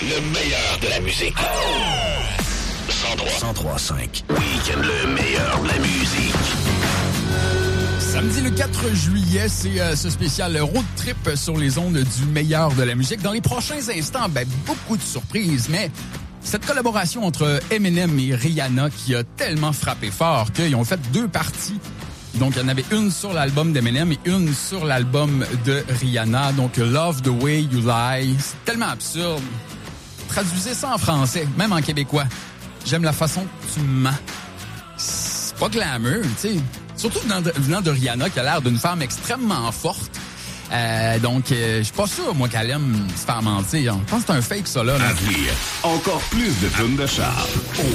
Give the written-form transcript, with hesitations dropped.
Le meilleur de la musique. 103.5. Week-end, le meilleur de la musique. Samedi le 4 juillet, c'est ce spécial road trip sur les ondes du meilleur de la musique. Dans les prochains instants, beaucoup de surprises, mais cette collaboration entre Eminem et Rihanna qui a tellement frappé fort qu'ils ont fait 2 parties. Donc, il y en avait une sur l'album d'Eminem et une sur l'album de Rihanna. Donc, Love the Way You Lie. C'est tellement absurde. Traduisez ça en français, même en québécois. J'aime la façon que tu mens. C'est pas glamour, tu sais. Surtout venant de Rihanna, qui a l'air d'une femme extrêmement forte. Donc, je suis pas sûr, moi, qu'elle aime se faire mentir. Je pense que c'est un fake, ça, là. À venir, encore plus de tunes de char.